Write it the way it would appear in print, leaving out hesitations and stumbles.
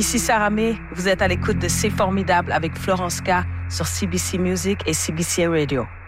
Ici Sarah May, vous êtes à l'écoute de C'est Formidable avec Florence K sur CBC Music et CBC Radio.